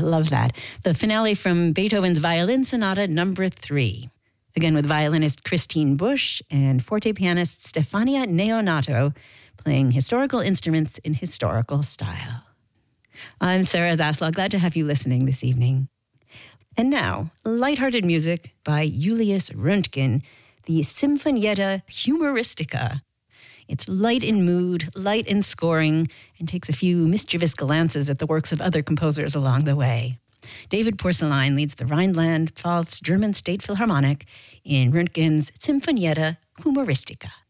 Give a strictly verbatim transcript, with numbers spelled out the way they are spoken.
love that. The finale from Beethoven's Violin Sonata Number Three. Again with violinist Christine Busch and forte pianist Stefania Neonato playing historical instruments in historical style. I'm Sarah Zaslow. Glad to have you listening this evening. And now, lighthearted music by Julius Röntgen, the Sinfonietta Humoristica. It's light in mood, light in scoring, and takes a few mischievous glances at the works of other composers along the way. David Porcelain leads the Rhineland-Pfalz German State Philharmonic in Röntgen's Sinfonietta Humoristica.